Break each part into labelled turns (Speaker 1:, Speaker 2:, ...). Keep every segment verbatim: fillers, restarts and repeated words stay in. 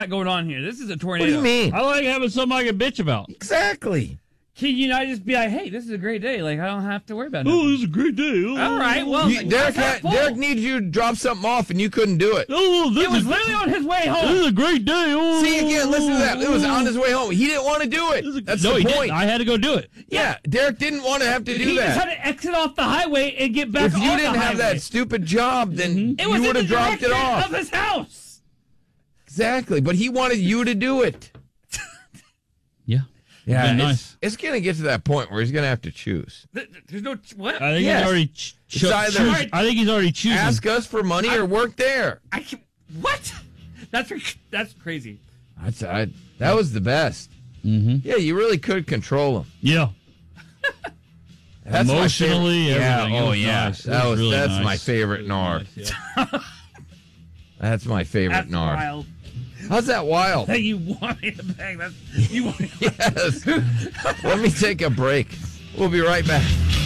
Speaker 1: going on here. This is a tornado.
Speaker 2: What do you mean?
Speaker 3: I like having something I can bitch about.
Speaker 2: Exactly.
Speaker 1: Can you not just be like, hey, this is a great day. Like, I don't have to worry about it.
Speaker 3: Oh, this is a great day. Oh,
Speaker 1: all right, well,
Speaker 2: You, Derek, had, Derek needed you to drop something off, and you couldn't do it.
Speaker 3: Oh, this
Speaker 1: it was
Speaker 3: is,
Speaker 1: literally on his way home.
Speaker 3: This is a great day. Oh,
Speaker 2: See, again, listen to that. It was on his way home. He didn't want to do it.
Speaker 3: a,
Speaker 2: That's
Speaker 3: no,
Speaker 2: the
Speaker 3: he
Speaker 2: point.
Speaker 3: didn't. I had to go do it.
Speaker 2: Yeah, Derek didn't want to have to do
Speaker 1: he
Speaker 2: that.
Speaker 1: just had to exit off the highway and get back
Speaker 2: If
Speaker 1: on
Speaker 2: you
Speaker 1: the
Speaker 2: didn't have
Speaker 1: highway.
Speaker 2: that stupid job, then
Speaker 1: It
Speaker 2: you
Speaker 1: was
Speaker 2: would
Speaker 1: in
Speaker 2: have
Speaker 1: the
Speaker 2: dropped it
Speaker 1: direction
Speaker 2: off.
Speaker 1: of his house.
Speaker 2: Exactly, but he wanted you to do it.
Speaker 3: Yeah.
Speaker 2: Yeah,
Speaker 3: Been
Speaker 2: it's,
Speaker 3: nice.
Speaker 2: it's going to get to that point where he's going to have to choose.
Speaker 1: There's no what?
Speaker 3: I think
Speaker 2: Yes.
Speaker 3: he's already. Ch-
Speaker 2: It's either-
Speaker 3: choos- I think he's already choosing.
Speaker 2: Ask us for money or work there.
Speaker 1: I can, what? That's that's crazy.
Speaker 2: That's I, that was the best.
Speaker 3: Mm-hmm.
Speaker 2: Yeah, you really could control him.
Speaker 3: Yeah.
Speaker 2: That's my
Speaker 3: Emotionally,
Speaker 2: favorite. Yeah,
Speaker 3: everything. It
Speaker 2: oh
Speaker 3: was
Speaker 2: yeah,
Speaker 3: nice. It
Speaker 2: that
Speaker 3: was
Speaker 2: was
Speaker 3: really
Speaker 2: that's
Speaker 3: nice.
Speaker 2: my favorite Nar.
Speaker 3: Nice, yeah.
Speaker 2: That's my favorite
Speaker 1: That's
Speaker 2: Nar.
Speaker 1: wild.
Speaker 2: How's that wild?
Speaker 1: Hey, you want me to bang? That's you want. Me
Speaker 2: Yes. Let me take a break. We'll be right back.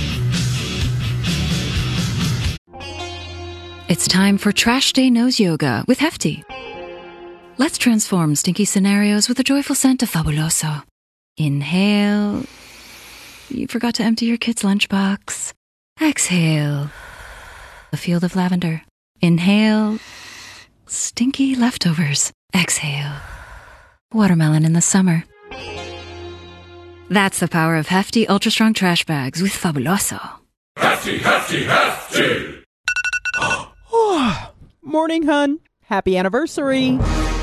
Speaker 4: It's time for Trash Day Nose Yoga with Hefty. Let's transform stinky scenarios with the joyful scent of Fabuloso. Inhale. You forgot to empty your kid's lunchbox. Exhale. A field of lavender. Inhale. Stinky leftovers. Exhale. Watermelon in the summer. That's the power of Hefty Ultra Strong Trash Bags with Fabuloso.
Speaker 5: Hefty, hefty, hefty!
Speaker 6: Morning, hun. Happy anniversary.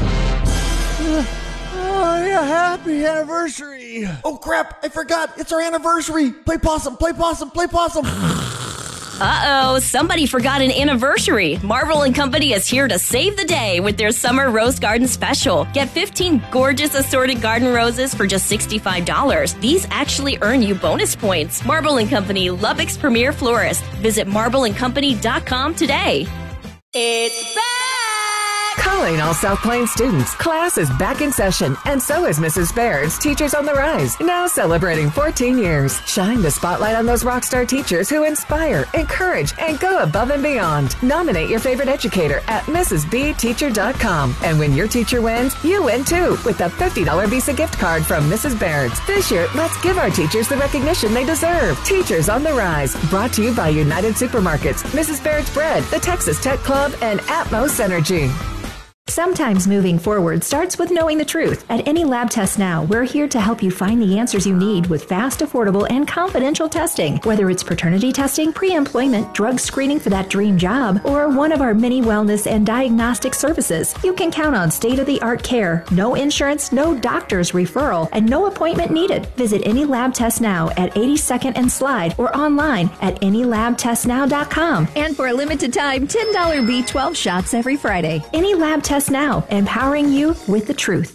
Speaker 7: Oh, yeah, happy anniversary. Oh, crap, I forgot. It's our anniversary. Play possum, play possum, play possum.
Speaker 8: Uh-oh, somebody forgot an anniversary. Marvel and Company is here to save the day with their summer rose garden special. Get fifteen gorgeous assorted garden roses for just sixty-five dollars. These actually earn you bonus points. Marvel and Company, Lubbock's premier florist. Visit marble and company dot com today. It's back!
Speaker 9: Calling all South Plains students. Class is back in session, and so is Missus Baird's Teachers on the Rise, now celebrating fourteen years. Shine the spotlight on those rock star teachers who inspire, encourage, and go above and beyond. Nominate your favorite educator at missus b teacher dot com. And when your teacher wins, you win too, with a fifty dollars Visa gift card from Missus Baird's. This year, let's give our teachers the recognition they deserve. Teachers on the Rise, brought to you by United Supermarkets, Missus Baird's Bread, the Texas Tech Club, and Atmos Energy.
Speaker 10: Sometimes moving forward starts with knowing the truth. At Any Lab Test Now, we're here to help you find the answers you need with fast, affordable, and confidential testing. Whether it's paternity testing, pre-employment, drug screening for that dream job, or one of our many wellness and diagnostic services, you can count on state-of-the-art care, no insurance, no doctor's referral, and no appointment needed. Visit Any Lab Test Now at eighty-second and Slide or online at any lab test now dot com.
Speaker 11: And for a limited time, ten dollars B twelve shots every Friday.
Speaker 10: Any Lab Test Now, empowering you with the truth.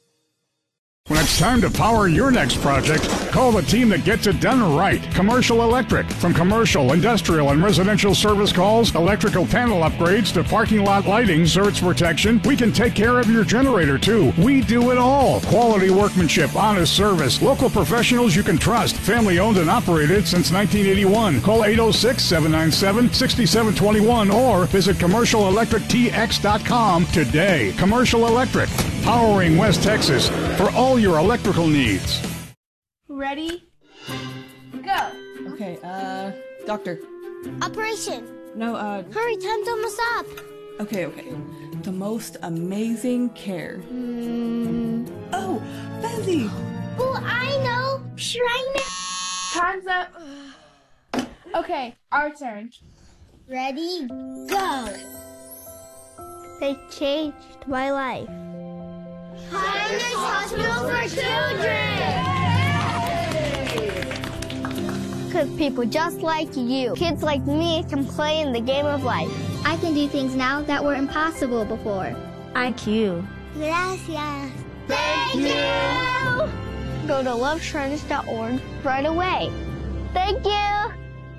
Speaker 12: When it's time to power your next project, call the team that gets it done right. Commercial Electric. From commercial, industrial, and residential service calls, electrical panel upgrades to parking lot lighting, surge protection, we can take care of your generator too. We do it all. Quality workmanship, honest service, local professionals you can trust. Family owned and operated since nineteen eighty-one. Call eight oh six, seven nine seven, six seven two one or visit commercial electric t x dot com today. Commercial Electric, powering West Texas for all your electrical needs.
Speaker 13: Ready? Go.
Speaker 6: Okay, uh, doctor.
Speaker 13: Operation.
Speaker 6: No, uh...
Speaker 13: Hurry, time's almost up.
Speaker 6: Okay, okay. The most amazing care.
Speaker 13: Mm.
Speaker 6: Oh, Fezzy!
Speaker 13: Oh, I know. Shrine.
Speaker 14: Time's up. Okay, our turn.
Speaker 13: Ready? Go. They changed my life. Kindness Hospital for Children! Because people just like you, kids like me, can play in the game of life.
Speaker 15: I can do things now that were impossible before.
Speaker 13: I Q. Gracias. Thank you! Go to love shriners dot org right away. Thank you!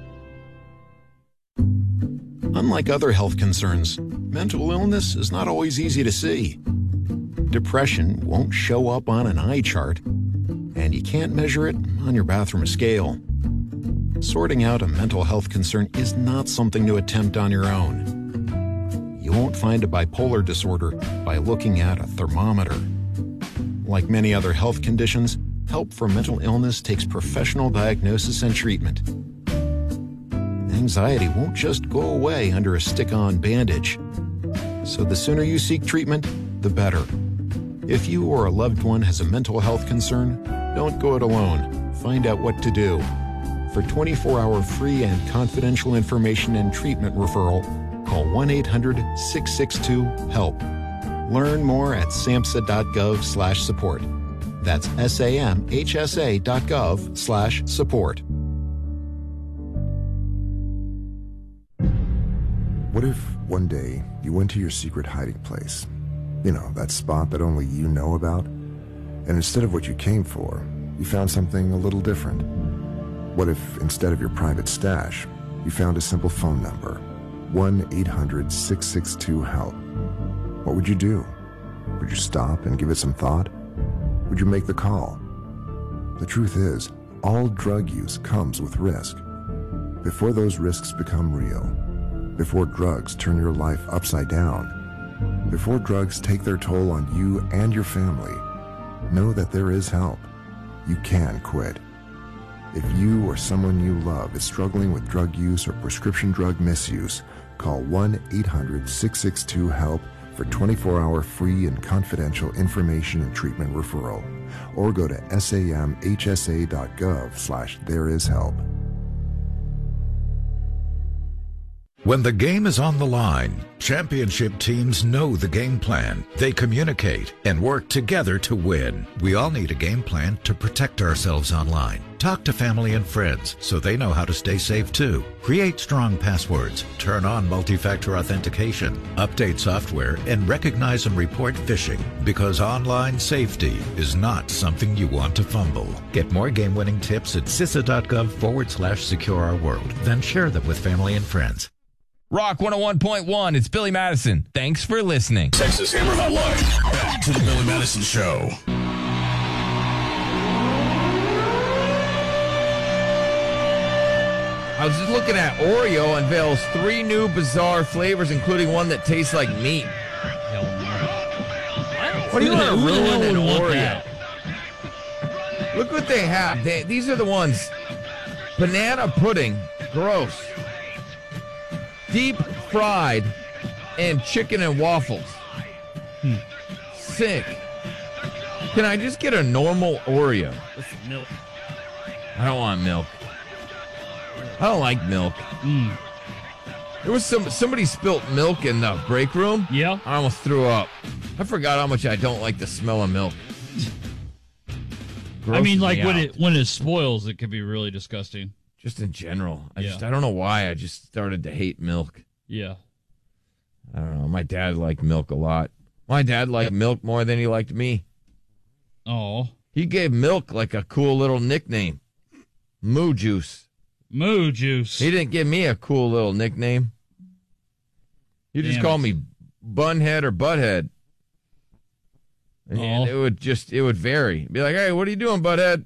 Speaker 16: Unlike other health concerns, mental illness is not always easy to see. Depression won't show up on an eye chart, and you can't measure it on your bathroom scale. Sorting out a mental health concern is not something to attempt on your own. you won't find a bipolar disorder by looking at a thermometer. Like many other health conditions, help for mental illness takes professional diagnosis and treatment. Anxiety won't just go away under a stick-on bandage. So the sooner you seek treatment, the better. If you or a loved one has a mental health concern, don't go it alone. Find out what to do. For twenty-four hour free and confidential information and treatment referral, call one eight hundred six six two HELP. Learn more at samhsa.gov slash support. That's S-A-M-H-S-A dot gov slash support.
Speaker 17: What if one day you went to your secret hiding place? You know, that spot that only you know about? And instead of what you came for, you found something a little different. What if instead of your private stash, you found a simple phone number, one eight hundred six six two HELP? What would you do? Would you stop and give it some thought? Would you make the call? The truth is, all drug use comes with risk. Before those risks become real, before drugs turn your life upside down, before drugs take their toll on you and your family, know that there is help. You can quit. If you or someone you love is struggling with drug use or prescription drug misuse, call one eight hundred six six two HELP for twenty-four hour free and confidential information and treatment referral, or go to samhsa.gov slash there is help.
Speaker 18: When the game is on the line, championship teams know the game plan. They communicate and work together to win. We all need a game plan to protect ourselves online. Talk to family and friends so they know how to stay safe too. Create strong passwords, turn on multi-factor authentication, update software, and recognize and report phishing, because online safety is not something you want to fumble. Get more game-winning tips at CISA.gov forward slash secure our world. Then share them with family and friends.
Speaker 1: Rock one oh one point one, it's Billy Madison. Thanks for listening.
Speaker 5: Texas Hammer Hotline. Back to the Billy Madison Show.
Speaker 2: I was just looking at Oreo unveils three new bizarre flavors, including one that tastes like meat. What do you want to ruin an Oreo? Look what they have. They, these are the ones. Banana pudding. Gross. Deep fried and chicken and waffles. Hmm. Sick. Can I just get a normal Oreo?
Speaker 3: With milk.
Speaker 2: I don't want milk. I don't like milk.
Speaker 3: Mm.
Speaker 2: There was some somebody spilt milk in the break room.
Speaker 3: Yeah.
Speaker 2: I almost threw up. I forgot how much I don't like the smell of milk.
Speaker 3: I mean, like
Speaker 2: me
Speaker 3: when
Speaker 2: out.
Speaker 3: it when it spoils, it can be really disgusting.
Speaker 2: Just in general. I
Speaker 3: Yeah.
Speaker 2: just I don't know why I just started to hate milk.
Speaker 3: Yeah.
Speaker 2: I don't know. My dad liked milk a lot. My dad liked milk more than he liked me.
Speaker 3: Oh.
Speaker 2: He gave milk like a cool little nickname. Moo Juice.
Speaker 3: Moo Juice.
Speaker 2: He didn't give me a cool little nickname. He just
Speaker 3: Damn
Speaker 2: called
Speaker 3: it.
Speaker 2: me Bunhead or Butthead. And
Speaker 3: Oh.
Speaker 2: it would just, it would vary. Be like, hey, what are you doing, Butthead?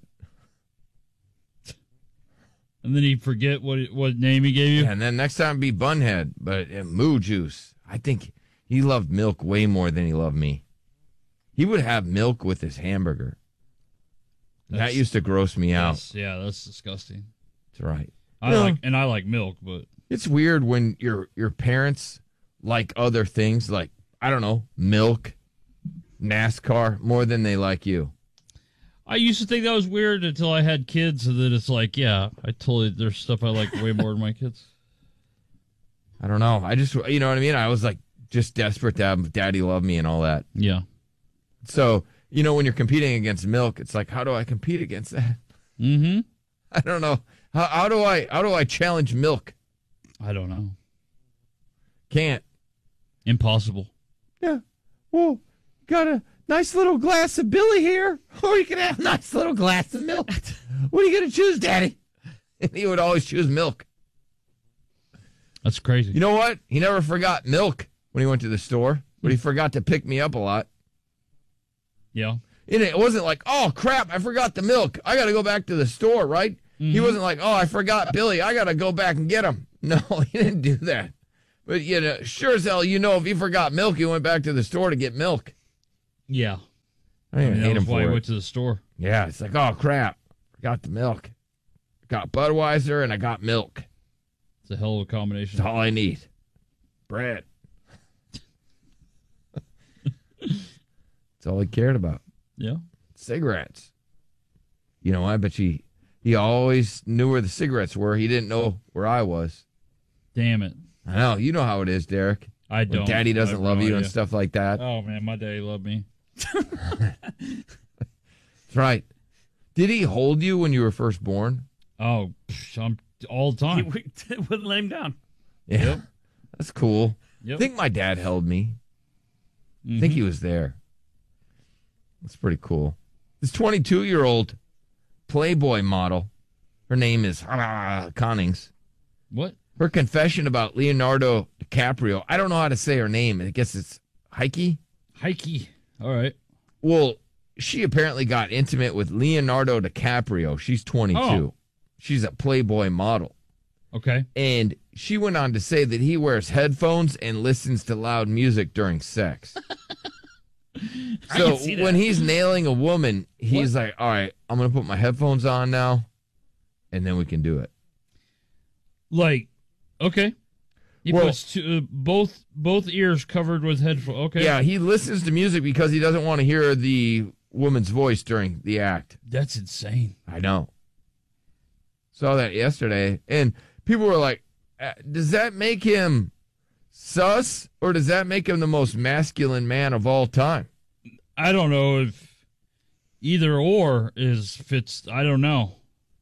Speaker 3: And then he'd forget what what name he gave you?
Speaker 2: Yeah, and then next time it'd be Bunhead, but uh, Moo Juice. I think he loved milk way more than he loved me. He would have milk with his hamburger.
Speaker 3: That's-
Speaker 2: that used to gross me out.
Speaker 3: That's- yeah, that's disgusting.
Speaker 2: That's right.
Speaker 3: I
Speaker 2: You know,
Speaker 3: like and I like milk, but
Speaker 2: it's weird when your your parents like other things, like, I don't know, milk, NASCAR, more than they like you.
Speaker 3: I used to think that was weird until I had kids, and then it's like, yeah, I totally, there's stuff I like way more than my kids.
Speaker 2: I don't know. I just, you know what I mean? I was like just desperate to have daddy love me and all that.
Speaker 3: Yeah.
Speaker 2: So, you know, when you're competing against milk, it's like, how do I compete against that?
Speaker 3: Mm-hmm.
Speaker 2: I don't know. How, how do I, how do I challenge milk?
Speaker 3: I don't know.
Speaker 2: Can't.
Speaker 3: Impossible.
Speaker 2: Yeah. Well, got a nice little glass of Billy here, or you can have a nice little glass of milk. What are you going to choose, Daddy? And he would always choose milk.
Speaker 3: That's crazy.
Speaker 2: You know what? He never forgot milk when he went to the store, but he forgot to pick me up a lot.
Speaker 3: Yeah.
Speaker 2: And it wasn't like, oh, crap, I forgot the milk. I got to go back to the store, right? Mm-hmm. He wasn't like, oh, I forgot Billy. I got to go back and get him. No, he didn't do that. But, you know, sure as hell, you know, if he forgot milk, he went back to the store to get milk.
Speaker 3: Yeah.
Speaker 2: I didn't
Speaker 3: I mean,
Speaker 2: hate
Speaker 3: that
Speaker 2: him
Speaker 3: was why
Speaker 2: for
Speaker 3: he
Speaker 2: it.
Speaker 3: went to the store.
Speaker 2: Yeah, it's like, oh, crap. Got the milk. Got Budweiser and I got milk.
Speaker 3: It's a hell of a combination.
Speaker 2: That's all I need. Bread. That's all he cared about.
Speaker 3: Yeah.
Speaker 2: Cigarettes. You know, I bet you he always knew where the cigarettes were. He didn't know where I was.
Speaker 3: Damn it.
Speaker 2: I know. You know how it is, Derek.
Speaker 3: I
Speaker 2: When
Speaker 3: don't.
Speaker 2: Daddy doesn't
Speaker 3: I have
Speaker 2: love
Speaker 3: no
Speaker 2: you and
Speaker 3: idea.
Speaker 2: stuff like that.
Speaker 3: Oh, man, my daddy loved me.
Speaker 2: That's right. Did he hold you when you were first born?
Speaker 3: Oh, psh, I'm all the time.
Speaker 1: He wouldn't let him down.
Speaker 2: Yeah.
Speaker 3: Yep.
Speaker 2: That's cool.
Speaker 3: Yep.
Speaker 2: I think my dad held me. I think he was there. That's pretty cool. This twenty-two-year-old Playboy model, her name is uh, Connings.
Speaker 3: What?
Speaker 2: Her confession about Leonardo DiCaprio. I don't know how to say her name. I guess it's Heike.
Speaker 3: Heike. All right.
Speaker 2: Well, she apparently got intimate with Leonardo DiCaprio. She's twenty-two.
Speaker 3: Oh.
Speaker 2: She's a Playboy model.
Speaker 3: Okay.
Speaker 2: And she went on to say that he wears headphones and listens to loud music during sex.
Speaker 1: I
Speaker 2: So
Speaker 1: can see that.
Speaker 2: when he's nailing a woman, he's like, all right, I'm going to put my headphones on now, and then we can do it.
Speaker 3: Like, okay. He
Speaker 2: Well-
Speaker 3: puts two, uh, both both ears covered with headphones. Okay.
Speaker 2: Yeah, he listens to music because he doesn't want to hear the woman's voice during the act.
Speaker 3: That's insane.
Speaker 2: I know. Saw that yesterday, and people were like, uh, does that make him sus, or does that make him the most masculine man of all time?
Speaker 3: I don't know if either or is fits. I don't know.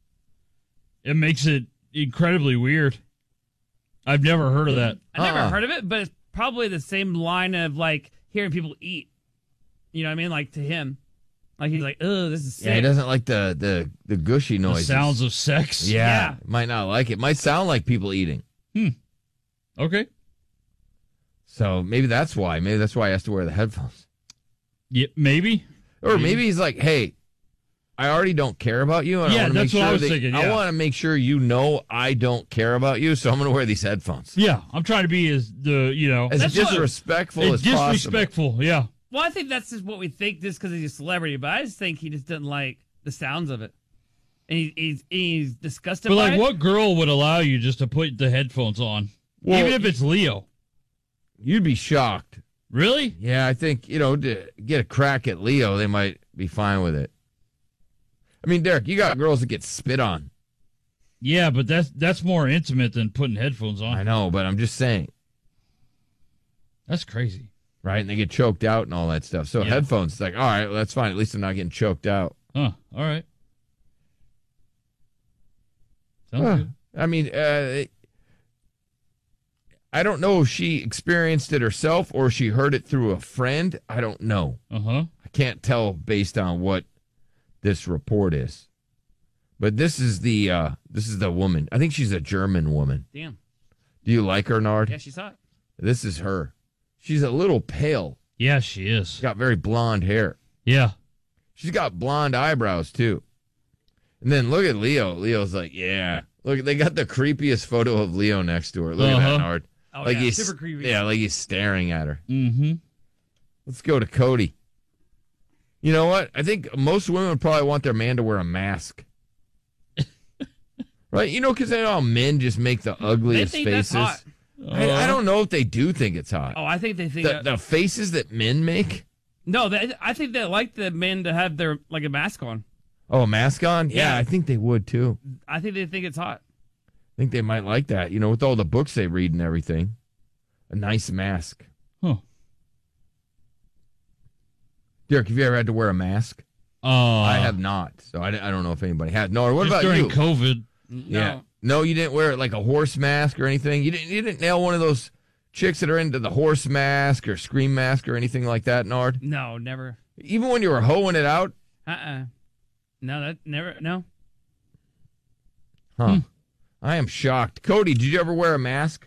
Speaker 3: It makes it incredibly weird. I've never heard of that.
Speaker 1: I never
Speaker 2: Uh-uh.
Speaker 1: heard of it, but it's probably the same line of like hearing people eat. You know what I mean? Like to him. Like he's like, oh, this is sick.
Speaker 2: Yeah, he doesn't like the the, the gushy
Speaker 3: The
Speaker 2: noises.
Speaker 3: sounds of sex.
Speaker 2: Yeah,
Speaker 1: Yeah.
Speaker 2: might not like it. Might sound like people eating.
Speaker 3: Okay.
Speaker 2: So maybe that's why. Maybe that's why he has to wear the headphones.
Speaker 3: Yeah, maybe.
Speaker 2: Or maybe he's like, hey, I already don't care about you. And
Speaker 3: Yeah,
Speaker 2: I want to make
Speaker 3: that's what
Speaker 2: sure
Speaker 3: I was
Speaker 2: that,
Speaker 3: thinking,
Speaker 2: I
Speaker 3: yeah.
Speaker 2: want to make sure you know I don't care about you, so I'm going to wear these headphones.
Speaker 3: Yeah, I'm trying to be as the you know
Speaker 2: As
Speaker 1: That's what-
Speaker 2: disrespectful
Speaker 3: as
Speaker 2: as possible.
Speaker 3: disrespectful. Yeah.
Speaker 1: Well, I think that's just what we think just because he's a celebrity, but I just think he just doesn't like the sounds of it. And he, he's he's disgusted
Speaker 3: But
Speaker 1: by
Speaker 3: like,
Speaker 1: it.
Speaker 3: what girl would allow you just to put the headphones on,
Speaker 2: Well,
Speaker 3: even if it's Leo?
Speaker 2: You'd be shocked.
Speaker 3: Really?
Speaker 2: Yeah, I think, you know, to get a crack at Leo, they might be fine with it. I mean, Derek, you got girls that get spit on.
Speaker 3: Yeah, but that's that's more intimate than putting headphones on.
Speaker 2: I know, but I'm just saying.
Speaker 3: That's crazy.
Speaker 2: Right? And they get choked out and all that stuff. So
Speaker 3: Yeah.
Speaker 2: headphones, like, all right, well, that's fine. At least I'm not getting choked out.
Speaker 3: Huh. All right. Sounds
Speaker 2: Huh.
Speaker 3: good.
Speaker 2: I mean, uh, I don't know if she experienced it herself or she heard it through a friend. I don't know.
Speaker 3: Uh-huh.
Speaker 2: I can't tell based on what this report is. But this is the uh, this is the woman. I think she's a German woman.
Speaker 1: Damn.
Speaker 2: Do you like her, Nard?
Speaker 1: Yeah, she's hot.
Speaker 2: This is her. She's a little pale.
Speaker 3: Yeah, she is.
Speaker 2: She's got very blonde hair.
Speaker 3: Yeah.
Speaker 2: She's got blonde eyebrows, too. And then look at Leo. Leo's like, yeah. Look, they got the creepiest photo of Leo next to her. Look at
Speaker 3: Uh-huh.
Speaker 2: that, Nard.
Speaker 1: Oh,
Speaker 2: like
Speaker 1: yeah,
Speaker 2: he's,
Speaker 1: super creepy.
Speaker 2: Yeah, like he's staring at her.
Speaker 3: Mm-hmm.
Speaker 2: Let's go to Cody. You know what? I think most women would probably want their man to wear a mask. Right? You know, because they know how men just make the ugliest
Speaker 1: think that's
Speaker 2: faces.
Speaker 1: hot.
Speaker 2: I, I don't know if they do think it's hot.
Speaker 1: Oh, I think they think
Speaker 2: The,
Speaker 1: that,
Speaker 2: the faces that men make?
Speaker 1: no. They, I think they like the men to have their like a mask on.
Speaker 2: Oh, a mask on? Yeah,
Speaker 1: Yeah.
Speaker 2: I think they would, too.
Speaker 1: I think they think it's hot.
Speaker 2: I think they might like that, you know, with all the books they read and everything. A nice mask.
Speaker 3: Huh.
Speaker 2: Derek, have you ever had to wear a mask?
Speaker 3: Uh,
Speaker 2: I have not, so I, I don't know if anybody has. No, what
Speaker 3: just
Speaker 2: about
Speaker 3: during
Speaker 2: you?
Speaker 3: COVID.
Speaker 2: Yeah. No, you didn't wear like a horse mask or anything? You didn't You didn't nail one of those chicks that are into the horse mask or scream mask or anything like that, Nard?
Speaker 1: No, never.
Speaker 2: Even when you were hoeing it out?
Speaker 1: Uh-uh. No, that never. No.
Speaker 2: Huh. I am shocked. Cody, did you ever wear a mask?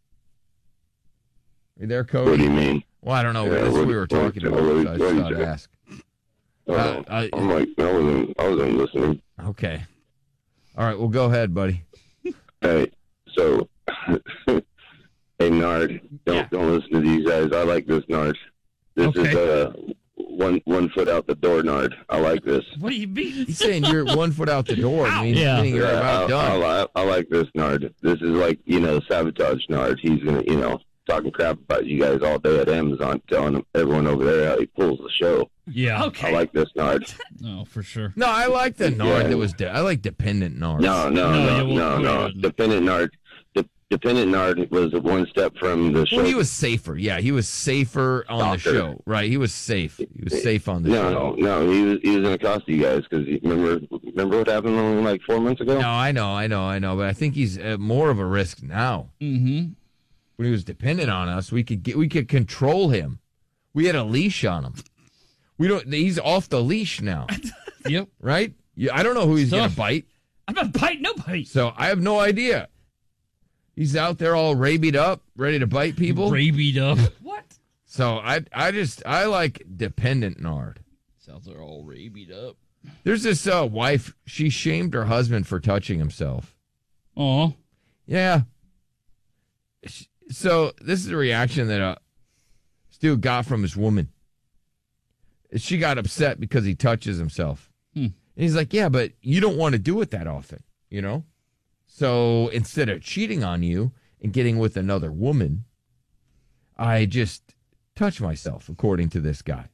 Speaker 2: Are you there, Cody?
Speaker 19: What do you mean?
Speaker 2: Well, I don't know.
Speaker 19: Yeah,
Speaker 2: That's what
Speaker 19: what-
Speaker 2: we were talking
Speaker 19: what-
Speaker 2: about.
Speaker 19: what-
Speaker 2: So I
Speaker 19: what-
Speaker 2: just thought I'd ask.
Speaker 19: Oh,
Speaker 2: Uh, I-
Speaker 19: I'm like, I wasn't, I wasn't listening.
Speaker 2: Okay. All right. Well, go ahead, buddy.
Speaker 19: Hey, so Hey, Nard, don't
Speaker 1: Yeah.
Speaker 19: don't listen to these guys. I like this, Nard. This
Speaker 3: Okay.
Speaker 19: is uh, one one foot out the door, Nard. I like this.
Speaker 1: What do you mean?
Speaker 2: He's saying you're one foot out the door. I mean,
Speaker 3: Yeah.
Speaker 2: meaning you're
Speaker 19: Yeah,
Speaker 2: about
Speaker 19: I, I,
Speaker 2: done.
Speaker 19: I, I like this, Nard. This is like, you know, sabotage, Nard. He's gonna, you know, talking crap about you guys all day at Amazon, telling everyone over there how he pulls the show.
Speaker 3: Yeah.
Speaker 1: Okay.
Speaker 19: I like this, Nard.
Speaker 3: No, for sure.
Speaker 2: No, I like the Nard
Speaker 19: Yeah.
Speaker 2: that was. De- I like dependent Nard.
Speaker 19: No, no,
Speaker 3: No,
Speaker 19: no,
Speaker 3: yeah,
Speaker 19: no,
Speaker 3: well,
Speaker 19: no.
Speaker 3: wait, wait.
Speaker 19: Dependent Nard. De- Dependent Nard was one step from the show.
Speaker 2: Well, he was safer. Yeah, he was safer on
Speaker 19: Doctor.
Speaker 2: the show. Right, he was safe. He was safe on the
Speaker 19: No,
Speaker 2: show.
Speaker 19: no, no. He was he was gonna cost you guys because remember remember what happened only like four months ago.
Speaker 2: No, I know, I know, I know, but I think he's uh, more of a risk now.
Speaker 3: Mm-hmm.
Speaker 2: When he was dependent on us, we could get, we could control him. We had a leash on him. We don't. He's off the leash now.
Speaker 3: Yep.
Speaker 2: Right? Yeah, I don't know who he's
Speaker 3: Tough.
Speaker 2: gonna bite.
Speaker 1: I'm not biting nobody.
Speaker 2: So I have no idea. He's out there all rabied up, ready to bite people.
Speaker 3: Rabied up.
Speaker 1: What?
Speaker 2: So I, I just, I like dependent Nard.
Speaker 3: Sounds like all rabied up.
Speaker 2: There's this uh, wife. She shamed her husband for touching himself.
Speaker 3: Oh.
Speaker 2: Yeah. Sh- So this is the reaction that uh, Stu got from his woman. She got upset because he touches himself.
Speaker 3: Hmm.
Speaker 2: And he's like, yeah, but you don't want to do it that often, you know? So instead of cheating on you and getting with another woman, I just touch myself, according to this guy.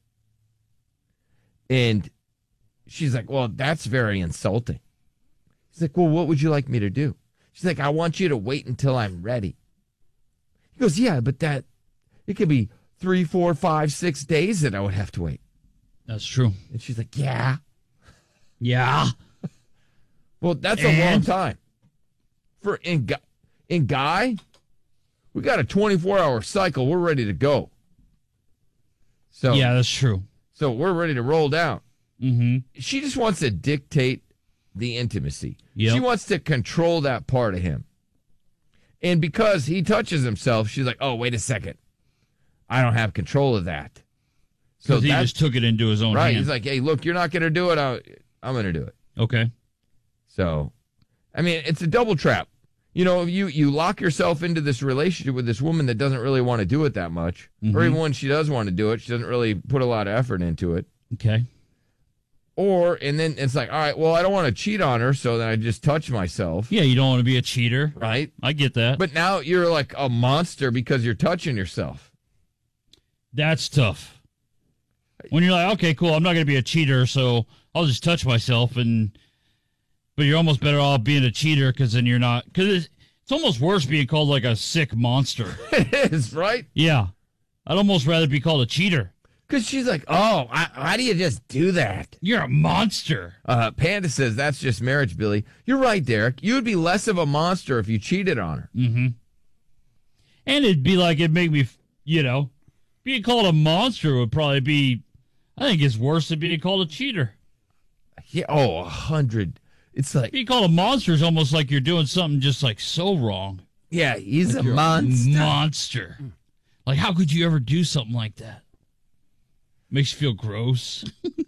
Speaker 2: And she's like, well, that's very insulting. He's like, well, what would you like me to do? She's like, I want you to wait until I'm ready. He goes, yeah, but that, it could be three, four, five, six days that I would have to wait.
Speaker 3: That's true.
Speaker 2: And she's like, yeah.
Speaker 3: Yeah.
Speaker 2: Well, that's a long
Speaker 3: And?
Speaker 2: time. For in, Gu- in Guy, we got a twenty-four hour cycle. We're ready to go. So
Speaker 3: Yeah, that's true.
Speaker 2: So we're ready to roll down.
Speaker 3: Mm-hmm.
Speaker 2: She just wants to dictate the intimacy.
Speaker 3: Yep.
Speaker 2: She wants to control that part of him. And because he touches himself, she's like, oh, wait a second. I don't have control of that.
Speaker 3: So he
Speaker 2: that-
Speaker 3: just took it into his own
Speaker 2: Right.
Speaker 3: hand.
Speaker 2: He's like, hey, look, you're not going to do it. I, I'm going to do it.
Speaker 3: Okay.
Speaker 2: So, I mean, it's a double trap. You know, you, you lock yourself into this relationship with this woman that doesn't really want to do it that much.
Speaker 3: Mhm.
Speaker 2: Or even when she does want to do it, she doesn't really put a lot of effort into it.
Speaker 3: Okay.
Speaker 2: Or, and then it's like, all right, well, I don't want to cheat on her, so then I just touch myself.
Speaker 3: Yeah, you don't want to be a cheater.
Speaker 2: Right?
Speaker 3: I get that.
Speaker 2: But now you're like a monster because you're touching yourself.
Speaker 3: That's tough. When you're like, okay, cool, I'm not going to be a cheater, so I'll just touch myself. And but you're almost better off being a cheater because then you're not. Because it's, it's almost worse being called like a sick monster.
Speaker 2: It is, right?
Speaker 3: Yeah. I'd almost rather be called a cheater.
Speaker 2: Because she's like, oh, I, how do you just do that?
Speaker 3: You're a monster.
Speaker 2: Uh, Panda says that's just marriage, Billy. You're right, Derek. You would be less of a monster if you cheated on her.
Speaker 3: Mm-hmm. And it'd be like, it'd make me, you know, being called a monster would probably be, I think it's worse than being called a cheater.
Speaker 2: Yeah, oh, a hundred. It's like
Speaker 3: being called a monster is almost like you're doing something just like so wrong.
Speaker 2: Yeah, he's
Speaker 3: Like
Speaker 2: a
Speaker 3: you're
Speaker 2: monster.
Speaker 3: monster. Like, how could you ever do something like that? Makes you feel gross.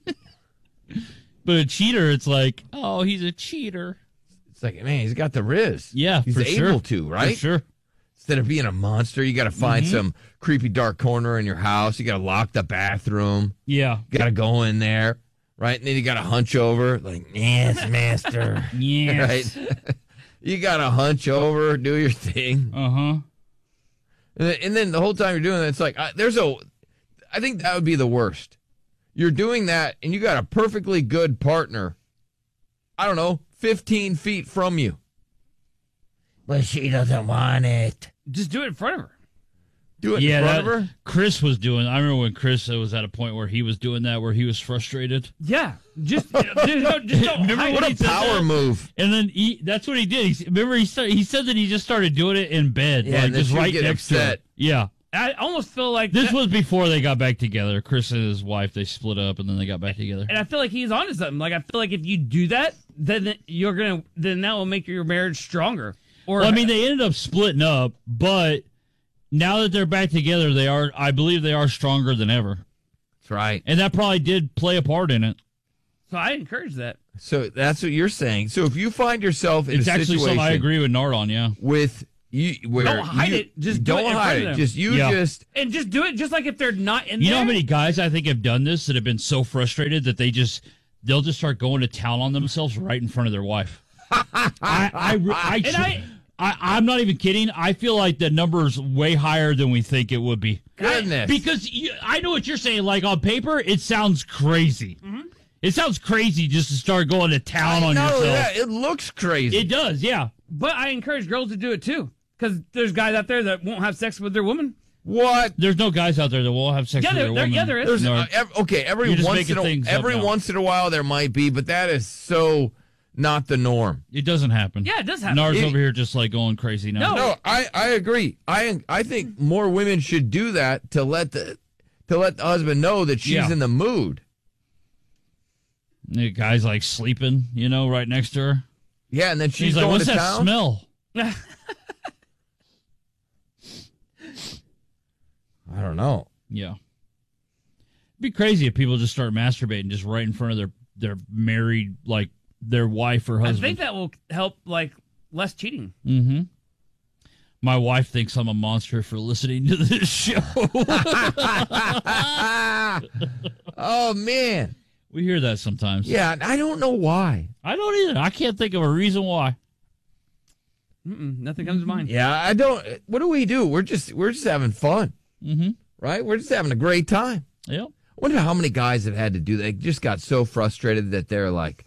Speaker 3: But a cheater, it's like, oh, he's a cheater.
Speaker 2: It's like, man, he's got the riz.
Speaker 3: Yeah,
Speaker 2: he's
Speaker 3: for
Speaker 2: able
Speaker 3: sure.
Speaker 2: to, right?
Speaker 3: For sure.
Speaker 2: Instead of being a monster, you got to find
Speaker 3: Mhm.
Speaker 2: some creepy dark corner in your house. You got to lock the bathroom.
Speaker 3: Yeah.
Speaker 2: You got to go in there, right? And then you got to hunch over, like, yes, master.
Speaker 3: Yes.
Speaker 2: Right? You got to hunch over, do your thing.
Speaker 3: Uh huh.
Speaker 2: And then, and then the whole time you're doing that, it's like, uh, there's a, I think that would be the worst. You're doing that, and you got a perfectly good partner, I don't know, fifteen feet from you. But she doesn't want it.
Speaker 1: Just do it in front of her.
Speaker 2: Do it
Speaker 3: yeah,
Speaker 2: in front
Speaker 3: that-
Speaker 2: of her?
Speaker 3: Chris was doing. I remember when Chris was at a point where he was doing that, where he was frustrated.
Speaker 1: Yeah, just, just don't, just don't
Speaker 3: Remember
Speaker 1: hide
Speaker 3: when
Speaker 1: it.
Speaker 3: he said that?
Speaker 2: move.
Speaker 3: And then he, that's what he did. He, remember, he started, he said that he just started doing it in bed,
Speaker 2: Yeah,
Speaker 3: like
Speaker 2: and then
Speaker 3: just
Speaker 2: she would
Speaker 3: right
Speaker 2: get
Speaker 3: next to
Speaker 2: upset.
Speaker 3: it. Yeah.
Speaker 1: I almost feel like
Speaker 3: This
Speaker 1: that-
Speaker 3: was before they got back together. Chris and his wife, they split up, and then they got back together.
Speaker 1: and I feel like he's onto something. Like I feel like if you do that, then you're gonna, then that will make your marriage stronger. Or
Speaker 3: Well, I mean, they ended up splitting up, but now that they're back together, they are. I believe they are stronger than ever.
Speaker 2: That's right.
Speaker 3: And that probably did play a part in it.
Speaker 1: so I encourage that.
Speaker 2: So that's what you're saying. So if you find yourself in
Speaker 3: It's
Speaker 2: a
Speaker 3: actually
Speaker 2: situation
Speaker 3: something I agree with Nard on. Yeah.
Speaker 2: with You, where
Speaker 1: don't hide
Speaker 2: you,
Speaker 1: it. Just
Speaker 2: don't
Speaker 1: do it in
Speaker 2: hide
Speaker 1: front
Speaker 2: it.
Speaker 1: of them.
Speaker 2: Just you
Speaker 3: Yeah.
Speaker 2: just
Speaker 1: and just do it. Just like if they're not in
Speaker 3: You
Speaker 1: there.
Speaker 3: know how many guys I think have done this that have been so frustrated that they just they'll just start going to town on themselves right in front of their wife. I I I,
Speaker 1: And I-
Speaker 3: I I'm not even kidding. I feel like the number's way higher than we think it would be.
Speaker 2: goodness.
Speaker 3: Because you, I know what you're saying. Like on paper, it sounds crazy.
Speaker 1: Mm-hmm.
Speaker 3: It sounds crazy just to start going to town
Speaker 2: I
Speaker 3: on
Speaker 2: know,
Speaker 3: yourself.
Speaker 2: yeah, it looks crazy.
Speaker 3: It does, yeah.
Speaker 1: But I encourage girls to do it too, because there's guys out there that won't have sex with their woman.
Speaker 2: What?
Speaker 3: There's no guys out there that won't have sex
Speaker 1: Yeah,
Speaker 3: with
Speaker 1: there-
Speaker 3: their
Speaker 1: there-
Speaker 3: woman.
Speaker 1: yeah, there is.
Speaker 2: There's,
Speaker 3: No.
Speaker 2: uh, ev- okay, every
Speaker 3: You're just
Speaker 2: once
Speaker 3: making
Speaker 2: in a,
Speaker 3: things up
Speaker 2: every
Speaker 3: now.
Speaker 2: once in a while there might be, but that is so not the norm.
Speaker 3: It doesn't happen.
Speaker 1: Yeah, it does happen.
Speaker 3: Nars
Speaker 2: It-
Speaker 3: over here just like going crazy now.
Speaker 2: No, I, I agree. I I think more women should do that to let the to let the husband know that she's
Speaker 3: Yeah.
Speaker 2: in the mood.
Speaker 3: The guy's like sleeping, you know, right next to her.
Speaker 2: Yeah, and then she's,
Speaker 3: She's like,
Speaker 2: going
Speaker 3: "What's
Speaker 2: to
Speaker 3: that
Speaker 2: town.
Speaker 3: smell?"
Speaker 2: I don't know.
Speaker 3: Yeah. It'd be crazy if people just start masturbating just right in front of their their married, like their wife or
Speaker 1: I
Speaker 3: husband.
Speaker 1: think that will help, like less cheating.
Speaker 3: Mm-hmm. My wife thinks I'm a monster for listening to this show.
Speaker 2: Oh man,
Speaker 3: we hear that sometimes.
Speaker 2: yeah, I don't know why.
Speaker 3: I don't either. I can't think of a reason why.
Speaker 1: Mm-mm, nothing comes to mind.
Speaker 2: Yeah, I don't. What do we do? We're just we're just having fun,
Speaker 3: Mm-hmm.
Speaker 2: right? We're just having a great time.
Speaker 3: Yep.
Speaker 2: I wonder how many guys have had to do that. They just got so frustrated that they're like,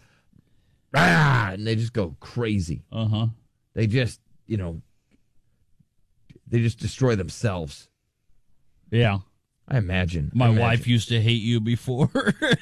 Speaker 2: ah, and they just go crazy.
Speaker 3: Uh huh.
Speaker 2: They just, you know, they just destroy themselves.
Speaker 3: Yeah.
Speaker 2: I imagine.
Speaker 3: My
Speaker 2: I imagine.
Speaker 3: wife used to hate you before.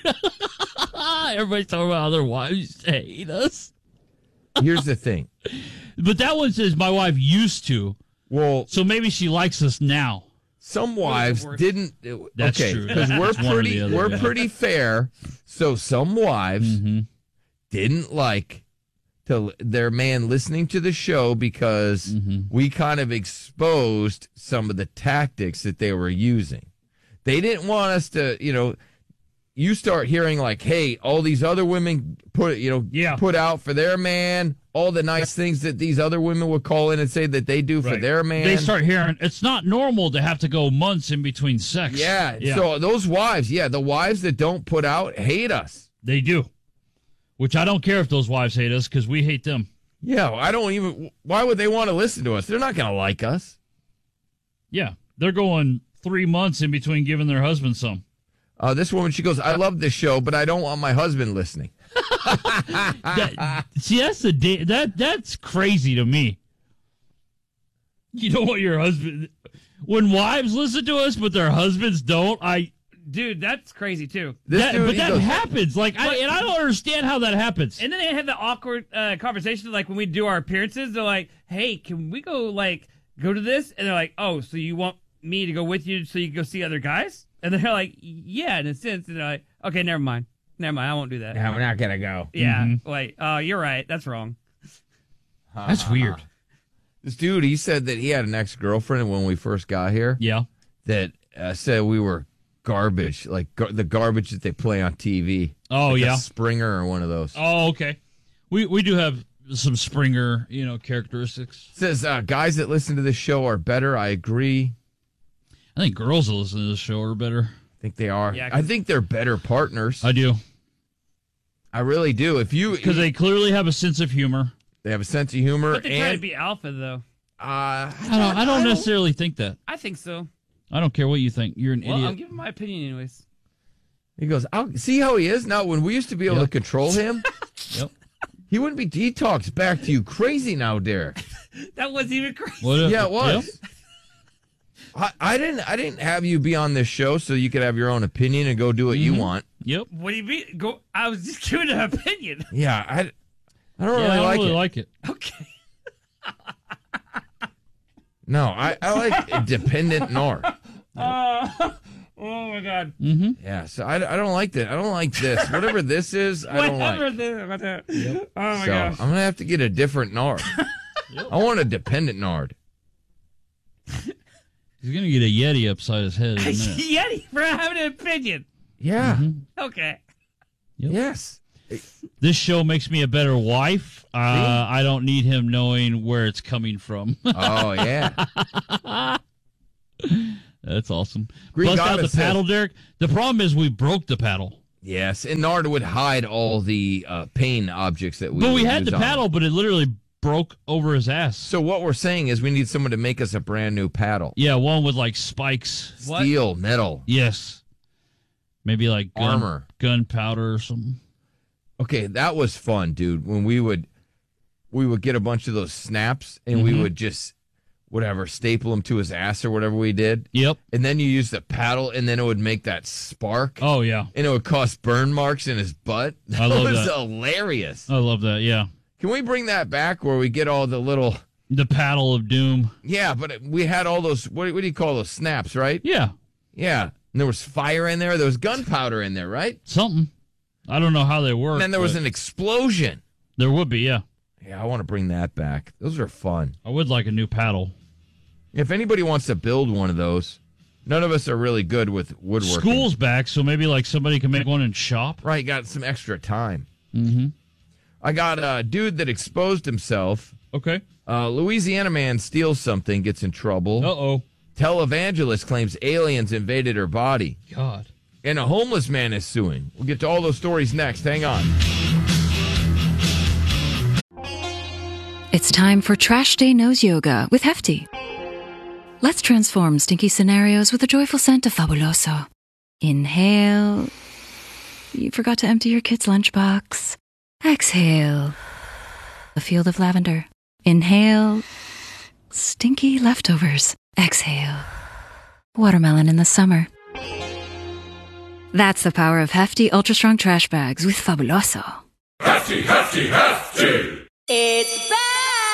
Speaker 3: Everybody's talking about how their wives used to hate us.
Speaker 2: Here's the thing.
Speaker 3: But that one says my wife used to.
Speaker 2: Well,
Speaker 3: so maybe she likes us now.
Speaker 2: Some wives didn't.
Speaker 3: That's
Speaker 2: okay,
Speaker 3: true.
Speaker 2: because we're
Speaker 3: It's one or
Speaker 2: pretty,
Speaker 3: the other,
Speaker 2: we're
Speaker 3: yeah.
Speaker 2: pretty fair. So some wives
Speaker 3: Mm-hmm.
Speaker 2: didn't like to their man listening to the show because
Speaker 3: Mm-hmm.
Speaker 2: we kind of exposed some of the tactics that they were using. They didn't want us to, you know. You start hearing like, "Hey, all these other women put, you know,
Speaker 3: Yeah.
Speaker 2: put out for their man, all the nice things that these other women would call in and say that they do for
Speaker 3: Right.
Speaker 2: their man."
Speaker 3: They start hearing it's not normal to have to go months in between sex.
Speaker 2: Yeah,
Speaker 3: yeah.
Speaker 2: so those wives, yeah, the wives that don't put out hate us.
Speaker 3: They do. Which I don't care if those wives hate us because we hate them.
Speaker 2: Yeah, I don't even. Why would they want to listen to us? They're not going to like us.
Speaker 3: Yeah. They're going three months in between giving their husband some.
Speaker 2: Uh, this woman, she goes, "I love this show, but I don't want my husband listening."
Speaker 3: That, see, that's the da- that that's crazy to me. You don't want your husband when wives listen to us, but their husbands don't. I,
Speaker 1: Dude, that's crazy too.
Speaker 2: This
Speaker 3: that,
Speaker 2: dude,
Speaker 3: but
Speaker 2: he
Speaker 3: that
Speaker 2: goes,
Speaker 3: happens. Like, I, and I don't understand how that happens.
Speaker 1: And then they have the awkward uh, conversation, like when we do our appearances. They're like, "Hey, can we go like go to this?" And they're like, "Oh, so you want me to go with you so you can go see other guys?" And they're like, "Yeah, in a sense." And they're like, "Okay, never mind, never mind. I won't do that."
Speaker 2: "Yeah, we're not going to go."
Speaker 1: Yeah,
Speaker 3: Mm-hmm.
Speaker 1: like, oh, you're right. That's wrong.
Speaker 3: That's weird.
Speaker 2: This dude, he said that he had an ex-girlfriend when we first got here.
Speaker 3: Yeah.
Speaker 2: That uh, said we were garbage, like gar- the garbage that they play on T V.
Speaker 3: Oh,
Speaker 2: Like a
Speaker 3: yeah.
Speaker 2: Springer or one of those.
Speaker 3: Oh, okay. We we do have some Springer, you know, characteristics.
Speaker 2: Says uh, guys that listen to this show are better. I agree.
Speaker 3: I think girls that listen to this show are better.
Speaker 2: I think they are.
Speaker 1: Yeah,
Speaker 2: I think they're better partners.
Speaker 3: I do.
Speaker 2: I really do. If you
Speaker 3: Because they clearly have a sense of humor.
Speaker 2: they have a sense of humor
Speaker 1: But they try to
Speaker 2: and
Speaker 1: be alpha, though.
Speaker 2: uh,
Speaker 3: I don't, I don't necessarily think that.
Speaker 1: I think so.
Speaker 3: I don't care what you think. You're an
Speaker 1: Well, I'm
Speaker 3: idiot.
Speaker 1: giving my opinion, anyways.
Speaker 2: He goes, I'll, see how he is now. When we used to be able
Speaker 3: Yep.
Speaker 2: to control him,
Speaker 3: Yep.
Speaker 2: he wouldn't be. He talks back to you crazy now, Derek.
Speaker 1: That wasn't even crazy.
Speaker 3: What if-
Speaker 2: Yeah, it was.
Speaker 3: Yep.
Speaker 2: I, I didn't. I didn't have you be on this show so you could have your own opinion and go do what you
Speaker 3: Mhm.
Speaker 2: want.
Speaker 3: Yep.
Speaker 1: What do you mean? Go. I was just giving an opinion.
Speaker 2: Yeah, I. I don't
Speaker 3: Yeah,
Speaker 2: really
Speaker 3: I don't
Speaker 2: like
Speaker 3: really
Speaker 2: it.
Speaker 3: like it.
Speaker 1: Okay.
Speaker 2: No, I, I like dependent Nor.
Speaker 1: Uh, oh my god.
Speaker 3: Mm-hmm.
Speaker 2: Yeah, so I, I don't like that. I don't like this. Whatever this is, I don't like.
Speaker 1: Whatever this. What the- Oh my
Speaker 2: So
Speaker 1: gosh.
Speaker 2: I'm gonna have to get a different Nard. I want a dependent Nard.
Speaker 3: He's going to get a Yeti upside his head in a minute.
Speaker 1: Yeti for having an opinion.
Speaker 2: Yeah.
Speaker 3: Mhm.
Speaker 1: Okay.
Speaker 3: Yep.
Speaker 2: Yes.
Speaker 3: This show makes me a better wife. Uh, I don't need him knowing where it's coming from.
Speaker 2: Oh, yeah.
Speaker 3: That's awesome.
Speaker 2: Green
Speaker 3: Bust out the
Speaker 2: Goddess
Speaker 3: paddle,
Speaker 2: says-
Speaker 3: Derek. The problem is we broke the paddle.
Speaker 2: Yes, and Nard would hide all the uh, pain objects that we
Speaker 3: But we
Speaker 2: would
Speaker 3: had
Speaker 2: use
Speaker 3: the
Speaker 2: on
Speaker 3: paddle,
Speaker 2: it.
Speaker 3: but it literally broke over his ass.
Speaker 2: So what we're saying is we need someone to make us a brand new paddle.
Speaker 3: Yeah, one with like spikes.
Speaker 2: Steel, metal.
Speaker 3: Yes. Maybe like gun,
Speaker 2: Armor.
Speaker 3: gunpowder or something.
Speaker 2: Okay, that was fun, dude. When we would we would get a bunch of those snaps and
Speaker 3: Mhm.
Speaker 2: we would just whatever staple them to his ass or whatever we did.
Speaker 3: Yep.
Speaker 2: And then you use the paddle and then it would make that spark.
Speaker 3: Oh, yeah.
Speaker 2: And it would cause burn marks in his butt. That
Speaker 3: I love
Speaker 2: was
Speaker 3: that.
Speaker 2: hilarious.
Speaker 3: I love that, yeah.
Speaker 2: Can we bring that back where we get all the little
Speaker 3: The paddle of doom.
Speaker 2: Yeah, but we had all those what, what do you call those snaps, right?
Speaker 3: Yeah.
Speaker 2: Yeah. And there was fire in there. There was gunpowder in there, right?
Speaker 3: Something. I don't know how they work.
Speaker 2: And then there was
Speaker 3: but
Speaker 2: an explosion.
Speaker 3: There would be, yeah.
Speaker 2: Yeah, I want to bring that back. Those are fun.
Speaker 3: I would like a new paddle.
Speaker 2: If anybody wants to build one of those, none of us are really good with woodworking.
Speaker 3: School's back, so maybe like somebody can make one in shop.
Speaker 2: Right, got some extra time.
Speaker 3: Mm-hmm.
Speaker 2: I got a dude that exposed himself.
Speaker 3: Okay.
Speaker 2: Uh, Louisiana man steals something, gets in trouble.
Speaker 3: Uh-oh.
Speaker 2: Televangelist claims aliens invaded her body.
Speaker 3: God.
Speaker 2: And a homeless man is suing. We'll get to all those stories next. Hang on.
Speaker 4: It's time for Trash Day Knows Yoga with Hefty. Let's transform stinky scenarios with the joyful scent of Fabuloso. Inhale. You forgot to empty your kid's lunchbox. Exhale. A field of lavender. Inhale. Stinky leftovers. Exhale. Watermelon in the summer. That's the power of Hefty Ultra Strong Trash Bags with Fabuloso.
Speaker 5: Hefty, hefty, hefty.
Speaker 9: It's back!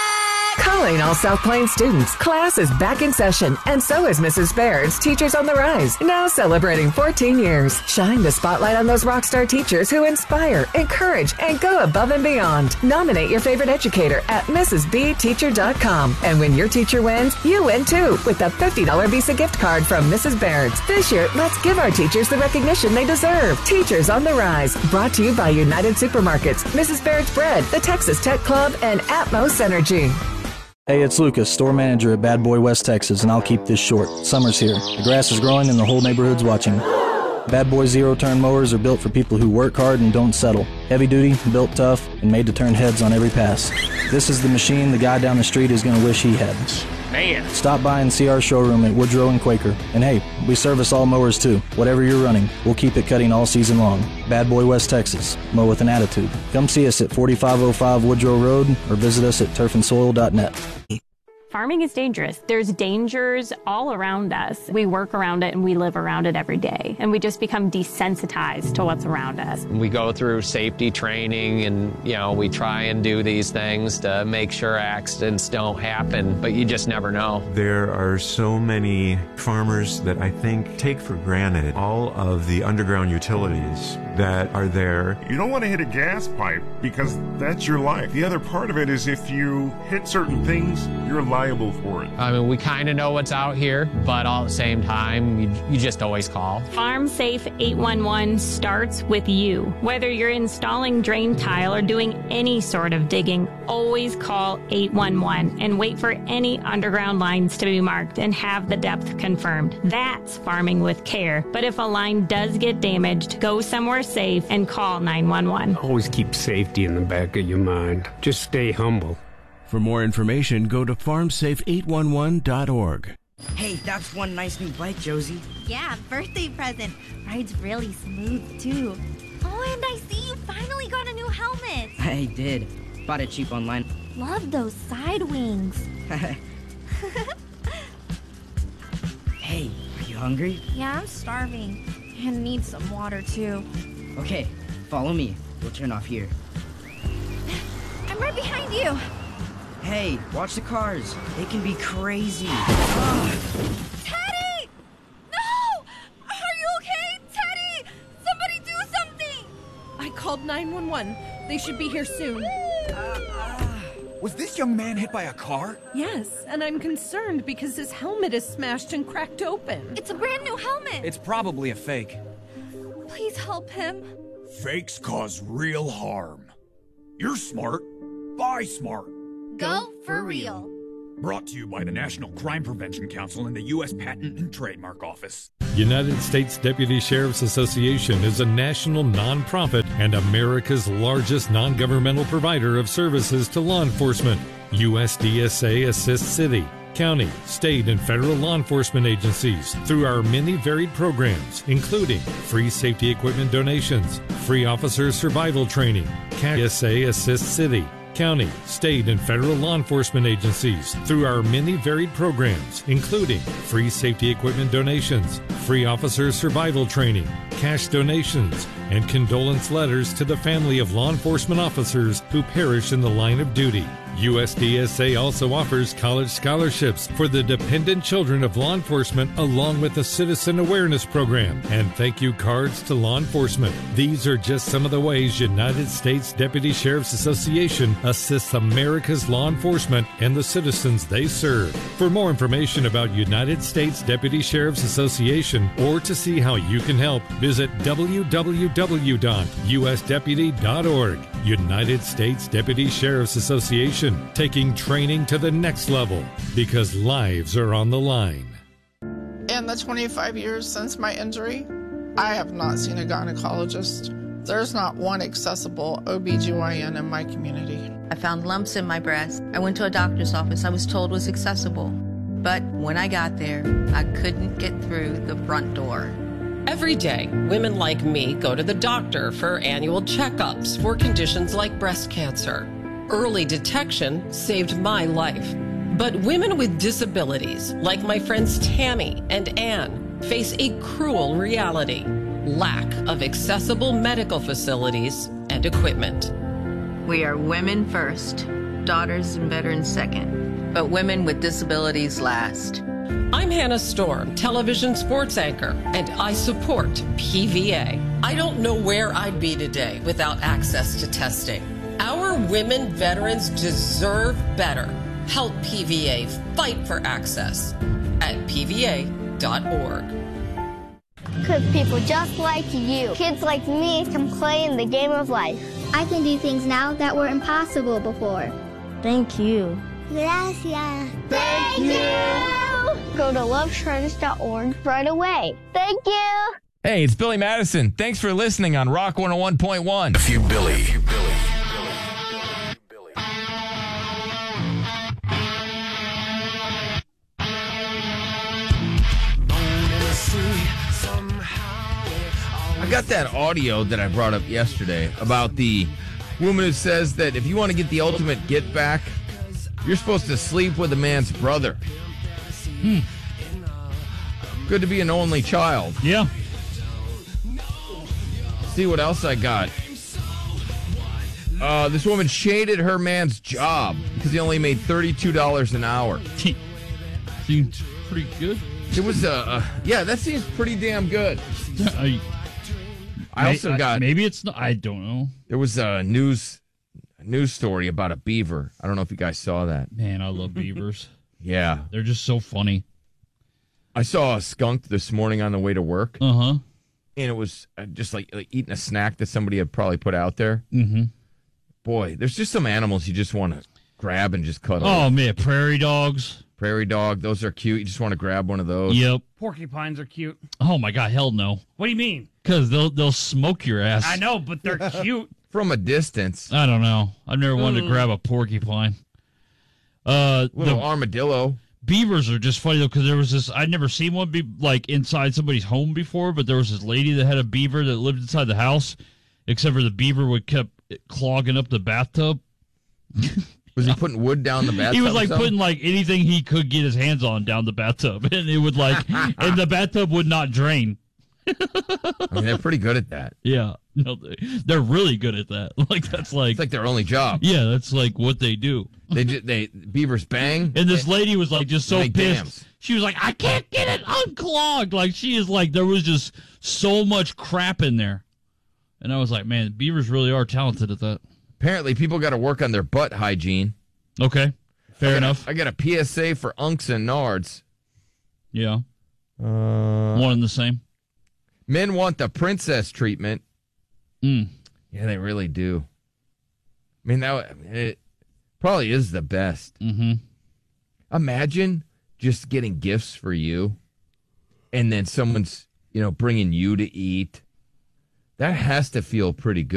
Speaker 9: Calling all South Plains students. Class is back in session, and so is Missus Baird's Teachers on the Rise, now celebrating fourteen years. Shine the spotlight on those rock star teachers who inspire, encourage, and go above and beyond. Nominate your favorite educator at missus b teacher dot com. And when your teacher wins, you win too, with a fifty dollars Visa gift card from Missus Baird's. This year, let's give our teachers the recognition they deserve. Teachers on the Rise, brought to you by United Supermarkets, Missus Baird's Bread, the Texas Tech Club, and Atmos Energy.
Speaker 20: Hey, it's Lucas, store manager at Bad Boy West Texas, and I'll keep this short. Summer's here. The grass is growing and the whole neighborhood's watching. Bad Boy zero-turn mowers are built for people who work hard and don't settle. Heavy duty, built tough, and made to turn heads on every pass. This is the machine the guy down the street is going to wish he had.
Speaker 21: Man.
Speaker 20: Stop by and see our showroom at Woodrow and Quaker. And hey, we service all mowers too. Whatever you're running, we'll keep it cutting all season long. Bad Boy West Texas. Mow with an attitude. Come see us at forty-five oh five Woodrow Road or visit us at turf and soil dot net.
Speaker 22: Farming is dangerous. There's dangers all around us. We work around it and we live around it every day. And we just become desensitized to what's around us.
Speaker 23: We go through safety training and, you know, we try and do these things to make sure accidents don't happen, but you just never know.
Speaker 24: There are so many farmers that I think take for granted all of the underground utilities that are there.
Speaker 25: You don't want to hit a gas pipe because that's your life. The other part of it is if you hit certain things, you're liable for it.
Speaker 23: I mean, we kind of know what's out here, but all at the same time, you, you just always call.
Speaker 22: Farm Safe eight one one starts with you. Whether you're installing drain tile or doing any sort of digging, always call eight one one and wait for any underground lines to be marked and have the depth confirmed. That's farming with care. But if a line does get damaged, go somewhere safe and call nine one one.
Speaker 26: Always keep safety in the back of your mind. Just stay humble.
Speaker 27: For more information, go to farm safe eight one one dot org.
Speaker 28: Hey, that's one nice new bike, Josie.
Speaker 29: Yeah, birthday present. Rides really smooth, too. Oh, and I see you finally got a new helmet.
Speaker 28: I did. Bought it cheap online.
Speaker 29: Love those side wings.
Speaker 28: Hey, are you hungry?
Speaker 29: Yeah, I'm starving. And need some water, too.
Speaker 28: Okay, follow me. We'll turn off here.
Speaker 29: I'm right behind you.
Speaker 28: Hey, watch the cars. They can be crazy.
Speaker 29: Teddy! No! Are you okay? Teddy! Somebody do something!
Speaker 30: I called nine one one. They should be here soon.
Speaker 31: Was this young man hit by a car?
Speaker 30: Yes, and I'm concerned because his helmet is smashed and cracked open.
Speaker 29: It's a brand new helmet.
Speaker 31: It's probably a fake.
Speaker 29: Please help him.
Speaker 31: Fakes cause real harm. You're smart. Buy smart.
Speaker 29: Go for real.
Speaker 31: Brought to you by the National Crime Prevention Council and the U S Patent and Trademark Office.
Speaker 6: United States Deputy Sheriff's Association is a national nonprofit and America's largest non-governmental provider of services to law enforcement. U S D S A assists city, county, state, and federal law enforcement agencies through our many varied programs, including free safety equipment donations, free officer survival training. C A S A assists city, county, state, and federal law enforcement agencies through our many varied programs, including free safety equipment donations, free officer survival training, cash donations, and condolence letters to the family of law enforcement officers who perish in the line of duty. U S D S A also offers college scholarships for the dependent children of law enforcement, along with a citizen awareness program and thank you cards to law enforcement. These are just some of the ways United States Deputy Sheriff's Association assists America's law enforcement and the citizens they serve. For more information about United States Deputy Sheriff's Association or to see how you can help, visit w w w dot u s deputy dot org. United States Deputy Sheriff's Association, taking training to the next level because lives are on the line.
Speaker 7: In the twenty-five years since my injury, I have not seen a gynecologist. There's not one accessible O B G Y N in my community.
Speaker 8: I found lumps in my breast. I went to a doctor's office I was told was accessible. But when I got there, I couldn't get through the front door.
Speaker 10: Every day, women like me go to the doctor for annual checkups for conditions like breast cancer. Early detection saved my life. But women with disabilities, like my friends Tammy and Ann, face a cruel reality: lack of accessible medical facilities and equipment.
Speaker 8: We are women first, daughters and veterans second, but women with disabilities last.
Speaker 10: I'm Hannah Storm, television sports anchor, and I support P V A. I don't know where I'd be today without access to testing. Our women veterans deserve better. Help P V A fight for access at p v a dot org.
Speaker 11: Because people just like you, kids like me, can play in the game of life. I can do things now that were impossible before. Thank you. Gracias. Thank you. Go to love trends dot org right away. Thank you.
Speaker 2: Hey, it's Billy Madison. Thanks for listening on Rock one oh one point one.
Speaker 5: A few Billy.
Speaker 2: I got that audio that I brought up yesterday about the woman who says that if you want to get the ultimate get back, you're supposed to sleep with a man's brother. Hmm. Good to be an only child.
Speaker 3: Yeah.
Speaker 2: See what else I got. Uh, this woman shaded her man's job because he only made thirty-two dollars an hour.
Speaker 3: Seems pretty good.
Speaker 2: It was, uh, uh yeah, that seems pretty damn good.
Speaker 3: I,
Speaker 2: I also got...
Speaker 3: Maybe it's not, I don't know.
Speaker 2: There was a news, a news story about a beaver. I don't know if you guys saw that.
Speaker 3: Man, I love beavers.
Speaker 2: Yeah.
Speaker 3: They're just so funny.
Speaker 2: I saw a skunk this morning on the way to work.
Speaker 3: Uh-huh.
Speaker 2: And it was just like, like eating a snack that somebody had probably put out there.
Speaker 3: Mm-hmm.
Speaker 2: Boy, there's just some animals you just want to grab and just cuddle.
Speaker 3: Oh, man, prairie dogs.
Speaker 2: Prairie dog, those are cute. You just want to grab one of those.
Speaker 3: Yep.
Speaker 1: Porcupines are cute.
Speaker 3: Oh, my God, hell no.
Speaker 1: What do you mean?
Speaker 3: Because they'll, they'll smoke your ass.
Speaker 1: I know, but they're cute.
Speaker 2: From a distance.
Speaker 3: I don't know. I've never wanted to grab a porcupine. Uh,
Speaker 2: Little
Speaker 3: the
Speaker 2: armadillo.
Speaker 3: Beavers are just funny, though, because there was this... I'd never seen one be like inside somebody's home before, but there was this lady that had a beaver that lived inside the house, except for the beaver would kept clogging up the bathtub.
Speaker 2: Was he putting wood down the bathtub?
Speaker 3: He was like putting like anything he could get his hands on down the bathtub, and it would like, and the bathtub would not drain.
Speaker 2: I mean, they're pretty good at that.
Speaker 3: Yeah, no, they, they're really good at that. Like that's like
Speaker 2: it's like their only job.
Speaker 3: Yeah, that's like what they do.
Speaker 2: They just, they beavers bang,
Speaker 3: and this lady was like just so pissed.
Speaker 2: Dams.
Speaker 3: She was like, I can't get it unclogged. Like she is like there was just so much crap in there, and I was like, man, beavers really are talented at that.
Speaker 2: Apparently, people got to work on their butt hygiene.
Speaker 3: Okay, fair
Speaker 2: I
Speaker 3: enough.
Speaker 2: A, I got a P S A for unks and nards.
Speaker 3: Yeah,
Speaker 2: uh,
Speaker 3: one and the same.
Speaker 2: Men want the princess treatment.
Speaker 3: Mm.
Speaker 2: Yeah, they really do. I mean, that it probably is the best.
Speaker 3: Mm-hmm.
Speaker 2: Imagine just getting gifts for you, and then someone's, you know, bringing you to eat. That has to feel pretty good.